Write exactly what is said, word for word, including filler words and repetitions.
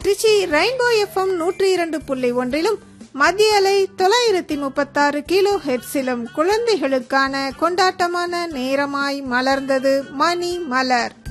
Trichy rainbow FM நூற்றி இரண்டு புள்ளி ஒன்றிலும் மத்திய அலை தொள்ளாயிரத்தி முப்பத்தாறு கிலோ ஹெர்ட்ஸிலும் குழந்தைகளுக்கான கொண்டாட்டமான நேரமாய் மலர்ந்தது மணி மலர்.